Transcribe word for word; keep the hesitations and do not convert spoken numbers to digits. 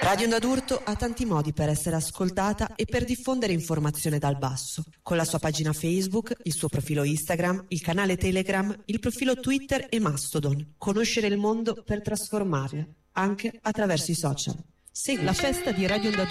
Radio Onda d'Urto ha tanti modi per essere ascoltata e per diffondere informazione dal basso, con la sua pagina Facebook, il suo profilo Instagram, il canale Telegram, il profilo Twitter e Mastodon. Conoscere il mondo per trasformarlo, anche attraverso i social. Segui la festa di Radio Onda